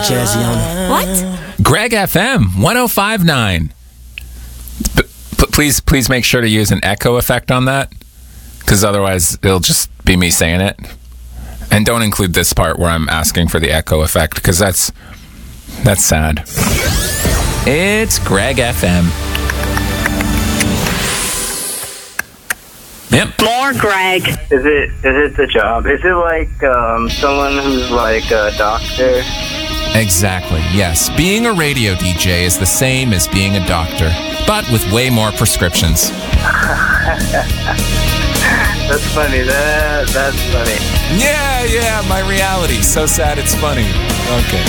Jazzy on it. What? Greg FM 1059. Please make sure to use an echo effect on that, because otherwise it'll just be me saying it. And don't include this part where I'm asking for the echo effect, because that's sad. It's Greg FM. Yep. More Greg. Is it the job? Is it like someone who's like a doctor? Exactly, yes. Being a radio DJ is the same as being a doctor, but with way more prescriptions. That's funny. That's funny. Yeah, my reality. So sad it's funny. Okay.